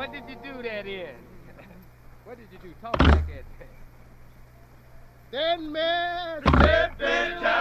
What did you do that in? What did you do? Talk like that. Dead man. Flipping